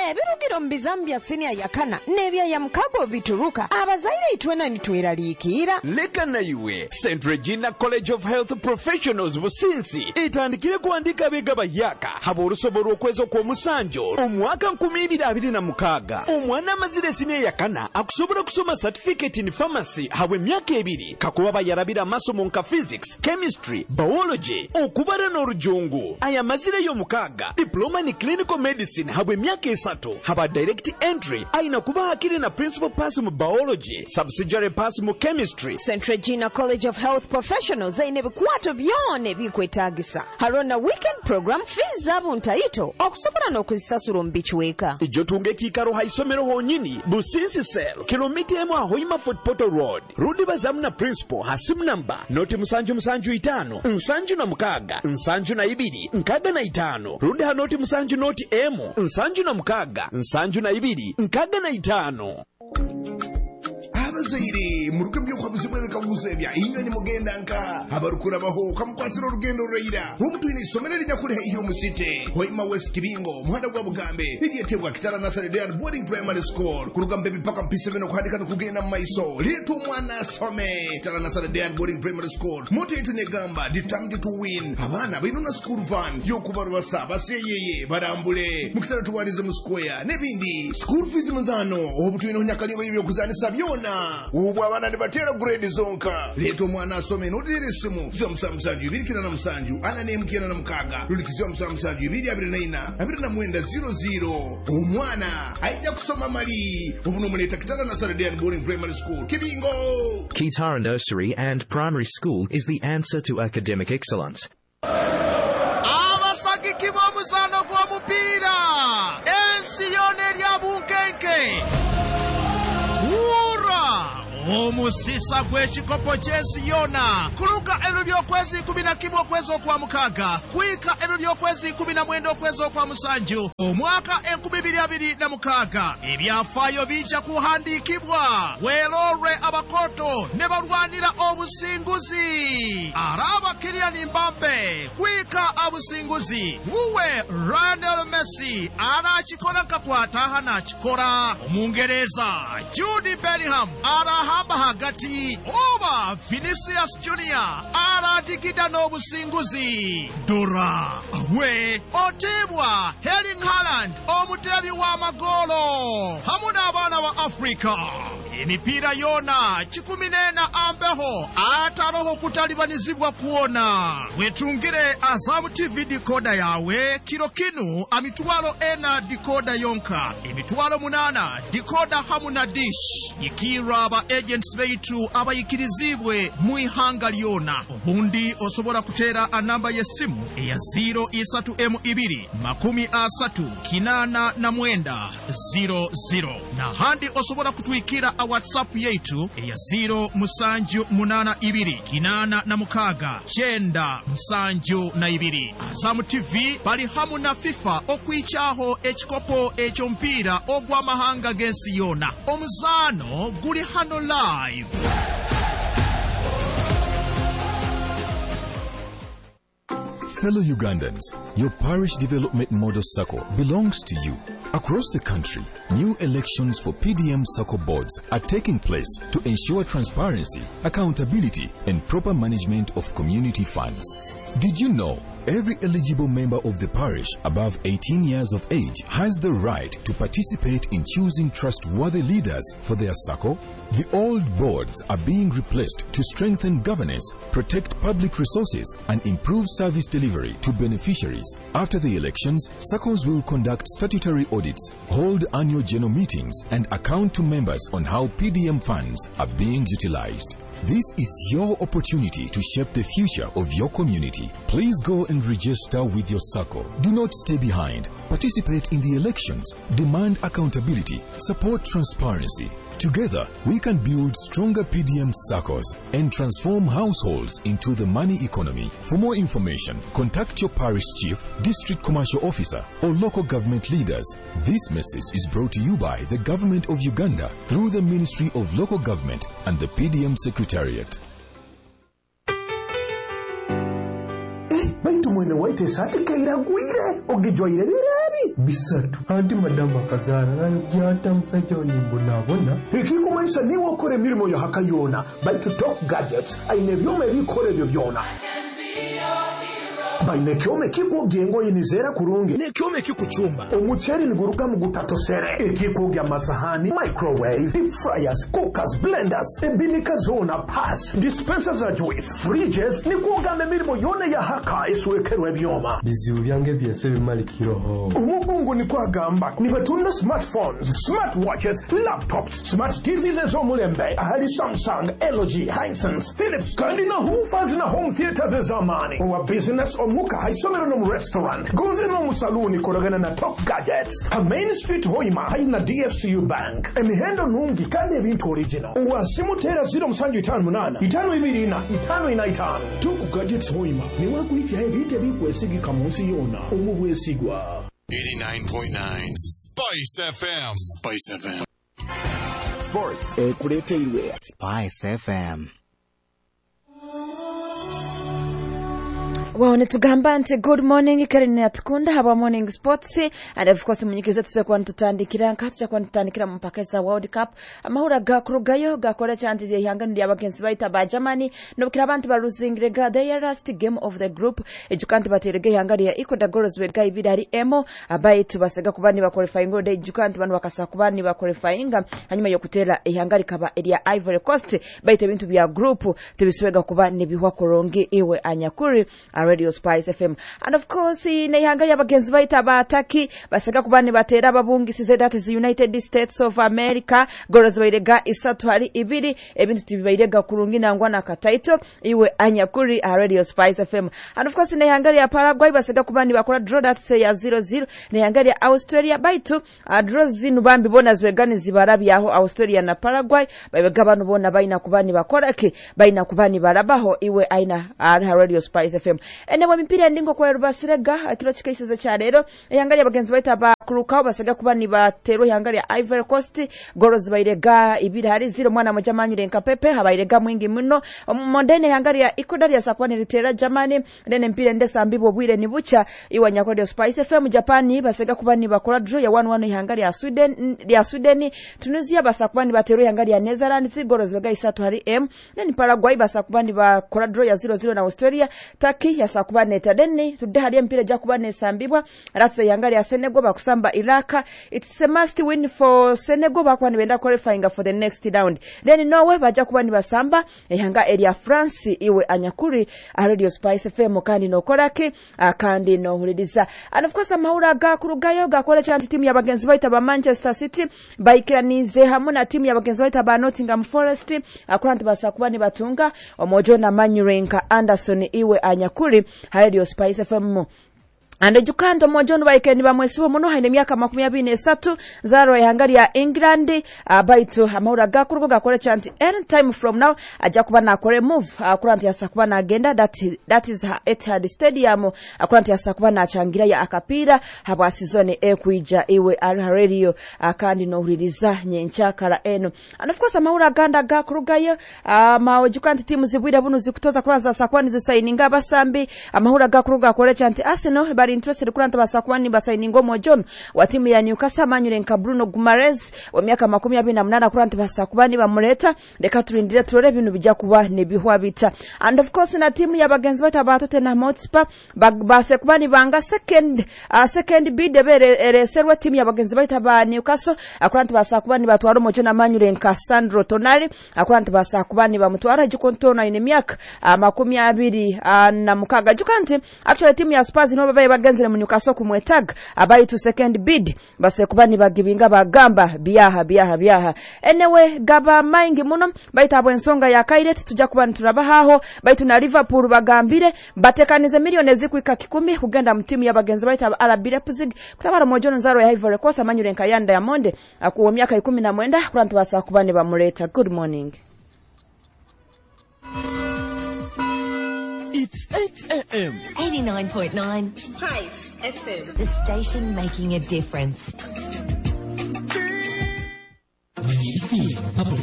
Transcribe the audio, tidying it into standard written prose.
ebirugiro mu bizamu bya siniya yakana n'ebya ya mukago bituruka abazaire itwena nitweraliikira. Leka na iwe St. Regina College of Health Professionals Businsi etandikire kuandika abega bayaka haba olusobola okweza okw'omusanjo omwaka 2026 omwana amazire siniya yakana akusobola kusoma certificate in pharmacy habwe emyaka 2 kakuba bayarabira amasomo nka physics, chemistry, biology okubala n'orujungu aya mazire y'omukaaga diploma in clinical medicine habwe emyaka 3 haba direct entry aina kuba akiri na principal pass mu biology, subsidiary pass mu chemistry. St. Regina College of Health Professionals aine bikwato byone bikwetagisa harona weekend program fees zabo ntaito okusobola n'okuzisasula mu bichweka ijo tunge kikaro haisomero honyini Businsi Cell kilomita emu ahoima Fort Portal Road rudi bazamu na principal hasimu namba noti musanju 5 na mukaga nsanju na 2 nkaga na 5 rudi hanoti musanju noti emu nsanju na mukaga nsanju na 2 nkaga na 5. abazaire muruke mbyuka bizibweka kuzebya inyoni mugenda nka abarukura baho kamukwatira urugendo rurayira omuntu ine somera linya kuri iyo musite hoima West Kibingo muhanda gwa Bugambe iliyetebwa Kitara Nasari Day Boarding Primary School kurugambe bipaka mpise bino kuhandika kugenda maiso litu mwana some Kitara Nasari Day Boarding Primary School moto yitu negamba determined to win abana binuna school van yokubarwa saba seyeye barambule mukitara tuwarize mu square nebindi school fees munzano obutu ino nyakaliyo ibyo kuzanisa byona ubu abana ndibatera grade zonka leto mwana asome nodire simu zyo musanju 2 ana nemukena na mukaga lulikizyo musanju 2 umwana aija kusoma mali ubuno muleta Kitara Nasari Day Boarding Primary School Kibingo. Kitara Nursery and Primary School is the answer to academic excellence. Abasagiki b'omuzano gw'omupiira ensi yona erya bunkenke omusisa gw'ekikopo ky'ensi yona kuluga ebiro by'okwezi 11 okwezi okwamukaga kwika ebiro by'okwezi 19 okwezi okwamusanju omwaka 2026 ebyafaayo bijja kuhandikibwa weerorwe abakoto ne balwanira obusinguzi araba Kylian Mbappe kwika obusinguzi wuwe Lionel Messi anakikola nkakwata anakikola omungereza Jude Bellingham hamba hagati oba Vinicius Junior aratikida n'obusinguzi dora we otebwa Erling Haaland omutebi w'amagolo hamu n'abaana ba Africa emipiira yona 14 ambeho ataroho kutalibanizibwa kuona wetungire Azam TV decoder yawe kilo kinu amitwalo ena decoder yonka emitwalo 8 decoder hamu na dish ikiraba agents baitu abayikirizibwe mu ihanga lyona obundi osobola kutera anamba y'essimu eya 0-30-30-8-9-00 na handi osobola kutwikira a WhatsApp yetu eya 0-8-9-9-9-2 Azam TV bali hamu na FIFA okwichaho ekikopo ekyompiira ogw'amahanga gensi yona omuzano guli hano live. Fellow Ugandans, your parish development model SACCO belongs to you. Across the country, new elections for PDM SACCO boards are taking place to ensure transparency, accountability, and proper management of community funds. Did you know every eligible member of the parish above 18 years of age has the right to participate in choosing trustworthy leaders for their SACCO? The old boards are being replaced to strengthen governance, protect public resources, and improve service delivery to beneficiaries. After the elections, SACCOs will conduct statutory audits, hold annual general meetings, and account to members on how PDM funds are being utilized. This is your opportunity to shape the future of your community. Please go and register with your SACCO. Do not stay behind. Participate in the elections. Demand accountability. Support transparency. Together, we can build stronger PDM SACCOs and transform households into the money economy. For more information, contact your parish chief, district commercial officer, or local government leaders. This message is brought to you by the Government of Uganda through the Ministry of Local Government and the PDM Secretariat. Baitu gwe ne waite sati keiragwire ogijoire birebi bisatu anti madama kazana nayo janta musajja onimbonabona ekikumaisa niwe okora emirimo ya hakayona baitu Top Gadgets aine ebyuma ebikora ebyo byona baine kyome kikugengo yinizera kurungi ne kyome kikuchumba omucheri niguruka mu gutatosere ekikugya amasahani microwave deep fryers cookers blenders ebinika zona pass dispensers za juice fridges nikugamba emirimo yona ya haka eswekerwa ebyoma bizibu byange byese bimalikiroho umugungu nikwagamba nibatunda smartphones smartwatches laptops smart TVs ez'omulembe ahali Samsung LG Hisense Philips kandi na hoofers na home theaters ez'amaani owa business omuka haisomero no mu restaurant goze no mu saluni koragana na Top Gadgets a Main Street Hoima haina DFCU Bank emihendo nungi kandi ebintu original owa simutera 058 525 Top Gadgets Hoima ni wakuhikya ebite bikwesigika munsi yona omubwesigwa 89.9 Spice FM. Spice FM. Sports. Kuleteirwe Spice FM. Well, netugamba nti good morning Karen yatukunda haba morning sports and of course munyikize tusekwa ntutandikira nkatya kwa ntutandikira mpakeza World Cup amahura gakurugayo gakora chanti ye yangano lya bagenzi baita ba Germany nobukira abantu baruzingire ga the last game of the group ejukanti baterege yangari ya Ecuador goals we guy bidari emo abayitu basega kubani ba qualifying road ejukanti banu bakasa kubani ba qualifying hanyuma yo kutera yangari kaba elia Ivory Coast baite bintu bya group tubiswega kubani bihwa korongi iwe anyakuri Radio Spice FM and of course neyanga yabagenzi baita bataki baseka kubani batera babungisize that is United States of America goals bairega isatu hari ibiri ebintu tibairega kurungi nangwa na kataito iwe anyakuri Radio Spice FM and of course neyanga ya Paraguay baseka kubani bakora draw that say ya 0-0 neyanga ya Australia baitu draw zinu bambi bonus wegani zibarabi yaho Australia na Paraguay babega banu bona baina kubani bakora ke baina kubani barabaho iwe aina Radio Spice FM ene wa mipira ndingo kwa rubasirega akiro chikaisize cha rero yangali abagenzi baita bakurukaho basega kubani batero yangali ya Ivory Coast goals bairega ibiri hari 0 mwana moja manyure nkapepe habairega mwingi muno mondene yangali ya Ecuador ya sakwani ritera Germany ndene mpira ndesa mbibo bwire ni bucha iwanya kwa Spice FM Japan basega kubani bakora draw ya 1-1 yangali ya Sweden Tunisia basakwani batero yangali ya Netherlands goals bega isatu hari M ndene Paraguay basakubani bakora draw ya 0-0 na Australia Turkey ya sakubane tadeni tudde hali mpira jakubane sambibwa ratse yangali ya Senegal bakusamba Iraq it's a must win for Senegal bakwani benda qualifying for the next round then Norway bajakubani basamba yanga area France iwe anyakuri Radio Spice FM kandi nokorake kandi no hulidiza and of course amahura gakurugayo gakora chanti timu yabagenzi baita ba Manchester City baikiranize hamuna timu yabagenzi baita ba Nottingham Forest akuranti basakubani batunga omojo na Manyurenka Anderson iwe anyakuri Radio Spice FM Ande jukando mojonu baike ni bamwesibo muno haine myaka 23 zaro yangari ya England baitu amaura gakurugo gakore chanti anytime from now aja kuba na kore move akuranti yasakuba na agenda that is Etihad Stadium akuranti yasakuba na changira ya akapira haba season ekuija iwe radio kandi no huliriza nyenchakara eno and of course amaura ganda gakurugayo maojukanti timu zibwira bunu zikutoza kuranza sakwani zisaininga basambi amaura gakurugo gakore chanti Arsenal bari interested kuranta basakwani basainingo mojon wa timu ya Newcastle Manyurenka Bruno Gumares wa miaka 28 kuranta basakubani bamureta reka turindire turore bintu bijya kuba nebihwa bita and of course na timu ya bagenzi bata Tottenham Hotspur basekubani banga second bid bereserwa timu ya bagenzi bata ba Newcastle akuranta basakubani batwaro mojon Manyurenka Sandro Tonali akuranta basakubani bamutwara jikontona ine myaka 26 jukanti actually timu ya Spurs no baganzire mu Newcastle kumwetag abayi to second bid base kubani bagibinga bagamba biyaha anyway gaba maingi muno bayita abwensonga ya Kairet tujja kubani turabahaho bayitu na Liverpool bagambire batekanize milioni zikwika 10 kugenda mu timu yabagenzi bayita RB Leipzig kutabara mojono nzaro ya Ivory Coast Manyurenka ya Diamond akuwa myaka 19 kurantu basa kubani bamureta. Good morning. It's 8 a.m. 89.9 Spice FM. The station making a difference.